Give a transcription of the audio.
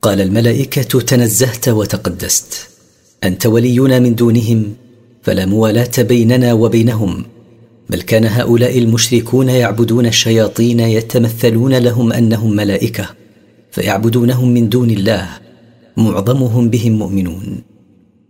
قال الملائكة: تنزهت وتقدست، أنت ولينا من دونهم، فلا موالاة بيننا وبينهم، بل كان هؤلاء المشركون يعبدون الشياطين يتمثلون لهم أنهم ملائكة، فيعبدونهم من دون الله، معظمهم بهم مؤمنون.